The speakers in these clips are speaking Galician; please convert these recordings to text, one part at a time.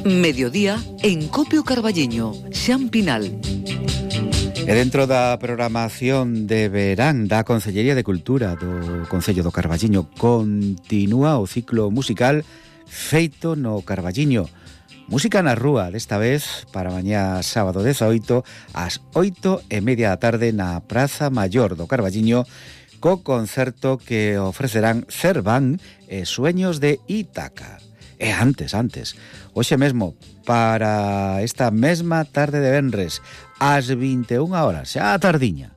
Mediodía en Copio Carballiño, Xan Pinal. E dentro da programación de verán da Consellería de Cultura do Concello do Carballiño continúa o ciclo musical feito no Carballiño. Música na rúa, desta vez para mañá sábado 18 ás 8:30 da tarde na Praza Maior do Carballiño, co concerto que ofrecerán Cerván e Sueños de Ítaca. E antes, hoxe mesmo, para esta mesma tarde de venres, ás 21 horas, xa a tardiña,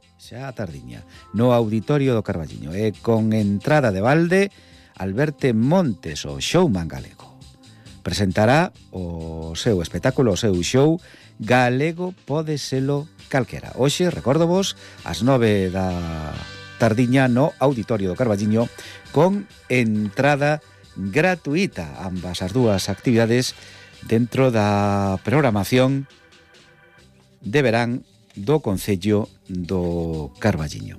no Auditorio do Carballiño, e con entrada de balde, Alberto Montes, o showman galego. Presentará o seu espectáculo, o seu show Galego pode selo calquera. Hoxe, recordo vos, ás 9 da tardiña no Auditorio do Carballiño, con entrada gratuita, ambas as dúas actividades dentro da programación de verán do Concello do Carballiño.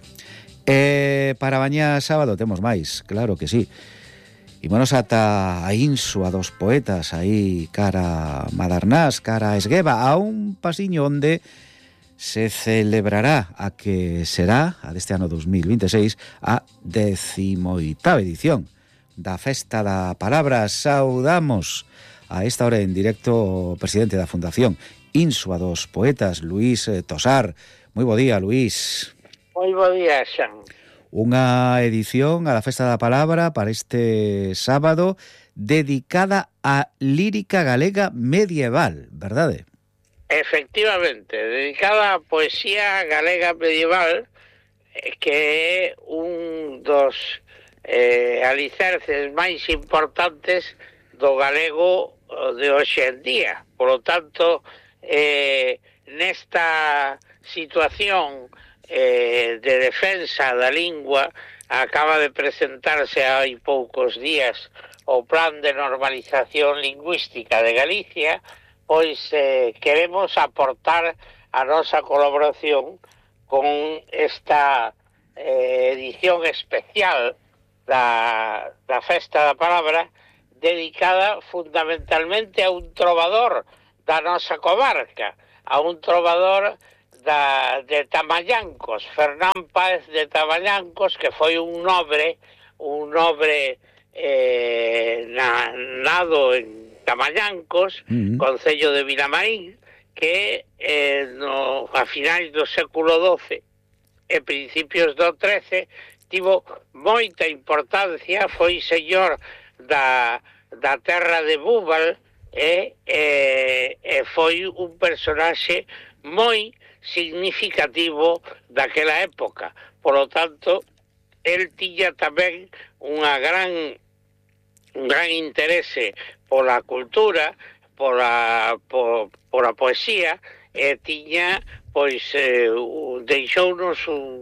E para mañá sábado temos máis, claro que sí. Ímonos ata a Insua dos Poetas, aí cara a Madarnás, cara a Esgueva, a un pasiño onde se celebrará a que será, a deste ano 2026, a 18ª edición da Festa da Palabra. Saudamos a esta hora en directo o presidente da Fundación Insua dos Poetas, Luís Tosar. Moi bo día, Luís. Moi bo día, Xan. Unha edición a da Festa da Palabra para este sábado dedicada á lírica galega medieval, verdade? Efectivamente, dedicada á poesía galega medieval, que é un dos alicerces máis importantes do galego de hoxe en día. Por lo tanto, nesta situación de defensa da lingua, acaba de presentarse hai poucos días o Plan de Normalización Lingüística de Galicia, pois queremos aportar a nosa colaboración con esta edición especial da Festa da Palabra, dedicada fundamentalmente a un trovador da nosa comarca, a un trovador de Tamallancos, Fernán Páez de Tamallancos, que foi un nobre nado en Tamallancos, concello de Vilamarín, que a finais do século XII e principios do XIII tivo moita importancia, foi señor da terra de Búbal e foi un personaxe moi significativo daquela época. Por lo tanto, el tiña tamén un gran interese pola cultura, pola poesía, e tiña, pois, deixounos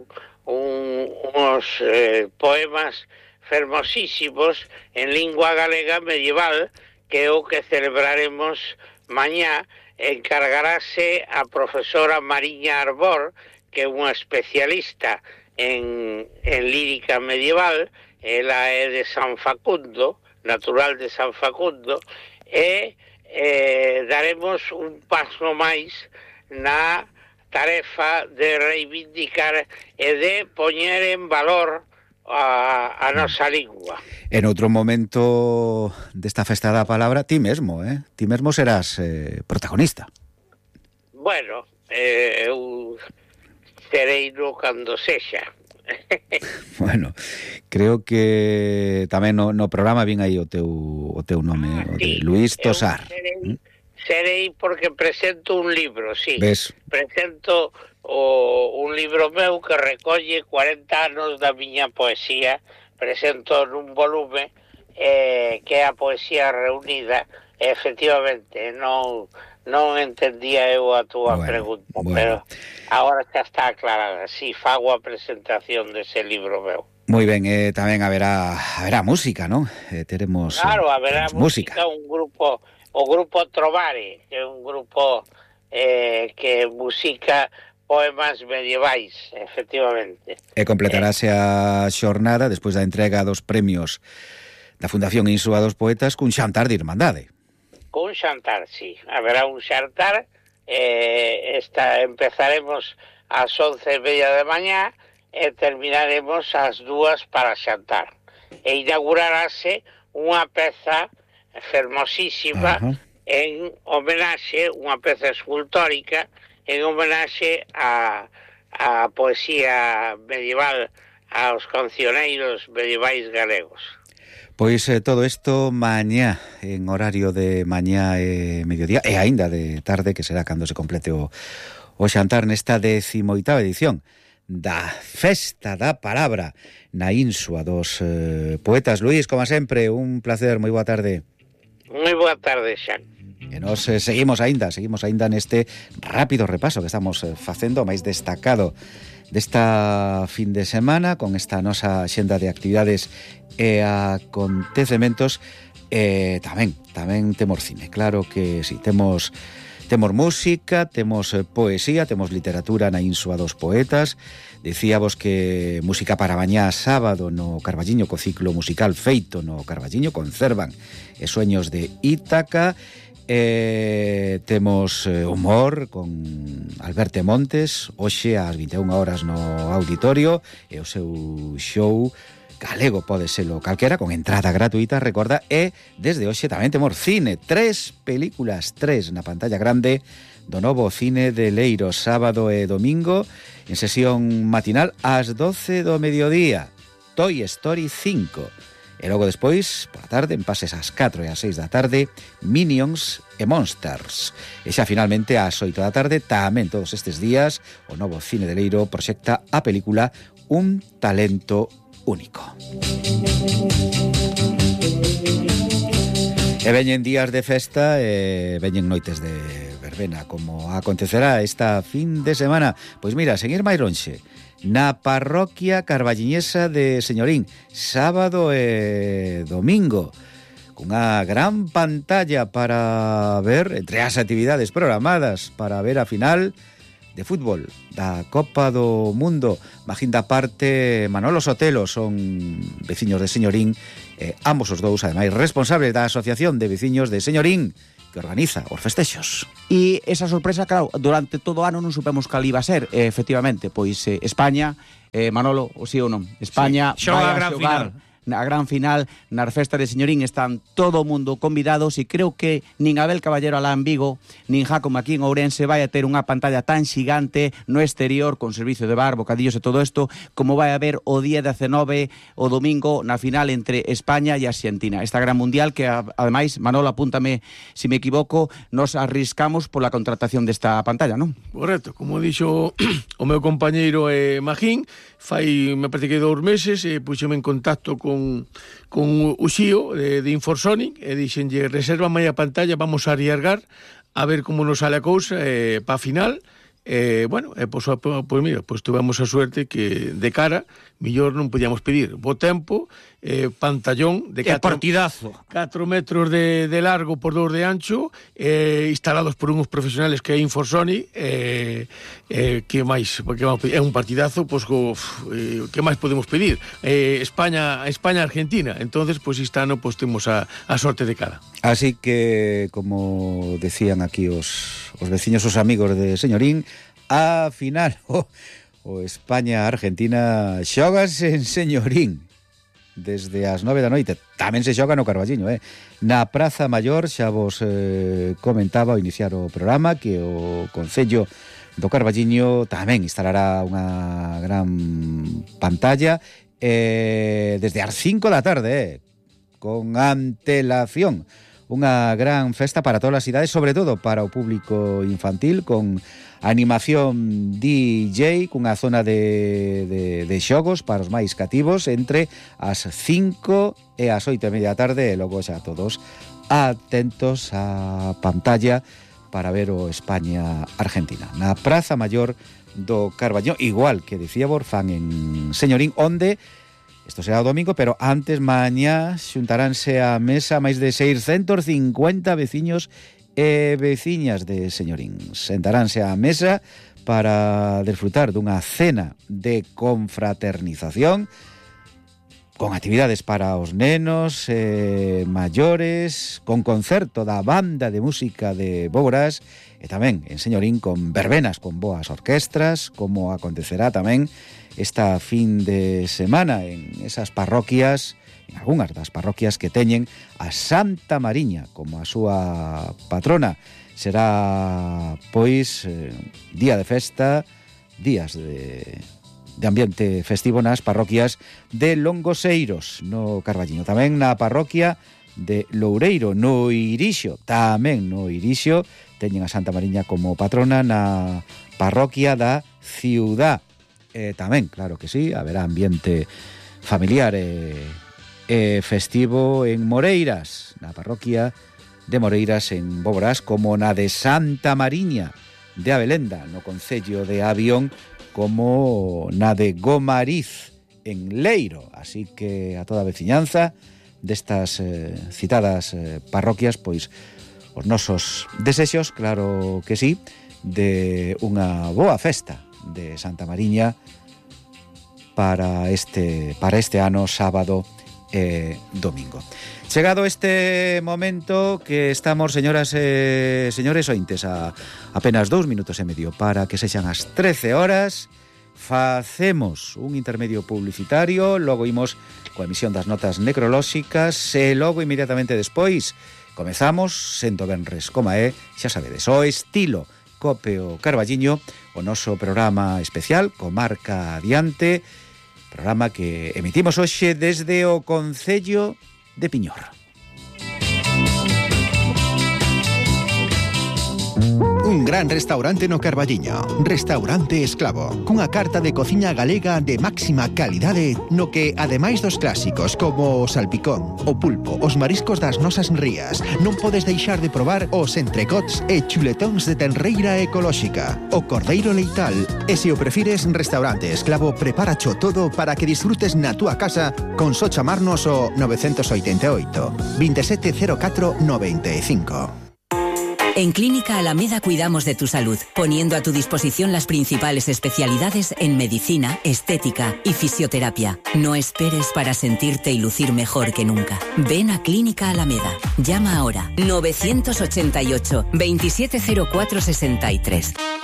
uns poemas fermosísimos en lingua galega medieval, que é o que celebraremos mañá. Encargarase a profesora Mariña Arbor, que é unha especialista en lírica medieval. Ela é de San Facundo, natural de San Facundo, e daremos un paso máis na tarefa de reivindicar e de poñer en valor a nosa lingua. En outro momento desta Festa da Palabra, ti mesmo serás protagonista. Bueno, eu serei no cando sexa. Bueno, creo que tamén no programa vin aí o teu nome, o de Luís Tosar. Serei porque presento un libro, sí. ¿Ves? Presento un libro meu que recolle 40 anos da miña poesía. Presento nun volume que é a poesía reunida. Efectivamente, non entendía eu a túa pregunta, pero agora xa está aclarada. Si, fago a presentación dese libro meu. Moi ben, tamén haberá música, non? Teremos haberá música, o grupo Trovare, que é un grupo que musica poemas medievais, efectivamente. E completarase a xornada despois da entrega dos premios da Fundación Insua dos Poetas cun xantar de irmandade. Con xantar, sí. Haberá un xantar, empezaremos ás 11:30 da mañá e terminaremos ás 2 para xantar. E inaugurarase unha peza fermosísima en homenaxe, unha peza escultórica en homenaxe a poesía medieval, aos cancioneiros medievais galegos. Pois todo isto mañá, en horario de mañá e mediodía, e aínda de tarde, que será cando se complete o xantar nesta 18ª edición da Festa da Palabra na Insua dos Poetas. Luís, como sempre, un placer, moi boa tarde. Moi boa tarde, Xan. E nos seguimos aínda neste rápido repaso que estamos facendo, máis destacado desta fin de semana, con esta nosa xenda de actividades e acontecementos. Tamén temos cine, claro que sí, temos música, temos poesía, temos literatura na Insua dos Poetas. Dicíavos que música para mañá sábado no Carballiño, co ciclo musical feito no Carballiño, conservan e Sueños de Ítaca. Temos humor con Alberto Montes, hoxe ás 21 horas no auditorio, e o seu show galego pode selo calquera, con entrada gratuita, recorda. E desde hoxe tamén temos cine, 3 películas, 3 na pantalla grande do novo cine de Leiro, sábado e domingo, en sesión matinal ás 12 do mediodía, Toy Story 5. E logo despois, pola tarde, en pases ás 4 e ás 6 da tarde, Minions e Monsters. E xa finalmente ás 8 da tarde, tamén todos estes días, o novo cine de Leiro proxecta a película Un talento único. E veñen días de festa e veñen noites de verbena, como acontecerá esta fin de semana. Pois mira, sen ir máis lonxe, na parroquia carballiñesa de Señorín, sábado e domingo, cunha gran pantalla para ver, entre as actividades programadas, para ver a final de fútbol da Copa do Mundo. Maginda parte Manolo Sotelo, son veciños de Señorín, ambos os dous, ademais, responsables da Asociación de Veciños de Señorín, que organiza os festexos. E esa sorpresa, claro, durante todo o ano non supemos cal iba a ser. Efectivamente, pois España, Manolo, o sí ou non? España sí, vai a a gran xogar final. Na gran final, nas festas de Señorín, están todo o mundo convidados, e creo que nin Abel Caballero alá en Vigo, nin Jacob aquí en Ourense vai a ter unha pantalla tan xigante no exterior, con servicio de bar, bocadillos e todo isto, como vai a haber o día 19, o domingo, na final entre España e Argentina. Esta gran mundial que, ademais, Manolo, apúntame se me equivoco, nos arriscamos pola contratación desta pantalla, non? Correcto, como dixo o meu compañeiro Magín, fai, me parece que 2 meses, puxeme en contacto con o xío de Inforsonic e dixenlle, reserva a pantalla, vamos a arriesgar a ver como nos sale a cousa para a final. Bueno, pois mira, pois tuvemos a suerte que de cara millor non podíamos pedir bo tempo, pantallón de 4 metros de largo por 2 de ancho, instalados por uns profesionales que é Inforsonic, que máis? Porque é un partidazo, pois que máis podemos pedir? España-Argentina. Entonces, pois esta ano pois temos a sorte de cara. Así que, como decían aquí os veciños, os amigos de Señorín, a final o España-Argentina xógase en Señorín desde as 9 da noite. Tamén se xoga no Carballiño, na Praza Maior. Xa vos comentaba ao iniciar o programa que o Concello do Carballiño tamén instalará unha gran pantalla desde as 5 da tarde, con antelación. Unha gran festa para todas as idades, sobre todo para o público infantil, con animación DJ, cunha zona de xogos para os máis cativos entre as 5 e as 8:30 da tarde, e logo xa todos atentos á pantalla para ver o España-Argentina na Praza Maior do Carballiño, igual que dicía Borzán en Señorín, onde isto será o domingo, pero antes, mañá, xuntaránse á mesa máis de 650 veciños e veciñas de Señorín. Sentaránse á mesa para desfrutar dunha cena de confraternización con actividades para os nenos, maiores, con concerto da banda de música de Boborás e tamén en Señorín con verbenas con boas orquestras, como acontecerá tamén esta fin de semana en esas parroquias, en algunhas das parroquias que teñen a Santa Mariña como a súa patrona. Será, pois, día de festa, días de ambiente festivo nas parroquias de Longoseiros, no Carballiño. Tamén na parroquia de Loureiro, no Irixo. Tamén no Irixo teñen a Santa Mariña como patrona na parroquia da Ciudad. Tamén, claro que sí, haberá ambiente familiar e festivo en Moreiras, na parroquia de Moreiras en Boborás, como na de Santa Mariña de Abelenda, no concello de Avión, como na de Gomariz en Leiro. Así que a toda a veciñanza destas citadas parroquias, pois os nosos desexos, claro que sí, de unha boa festa de Santa Mariña para este ano, sábado e domingo. Chegado este momento que estamos, señoras e señores ointes, a apenas 2 minutos e medio para que sexan as 13 horas, facemos un intermedio publicitario, logo imos coa emisión das notas necrolóxicas e logo inmediatamente despois comezamos, sendo venres como é, xa sabedes, o estilo Copeo Carballiño, o noso programa especial Comarca Adiante, programa que emitimos hoxe desde o concello de Piñor. Un gran restaurante no Carballiño, Restaurante Esclavo, cunha carta de cociña galega de máxima calidade, no que, ademais dos clásicos como o salpicón, o pulpo, os mariscos das nosas rías, non podes deixar de probar os entrecots e chuletóns de tenreira ecolóxica, o cordeiro leital, e se o prefires, Restaurante Esclavo preparacho todo para que disfrutes na túa casa con só chamarnos o 988 2704 95. En Clínica Alameda cuidamos de tu salud, poniendo a tu disposición las principales especialidades en medicina, estética y fisioterapia. No esperes para sentirte y lucir mejor que nunca. Ven a Clínica Alameda. Llama ahora 988 2704 63.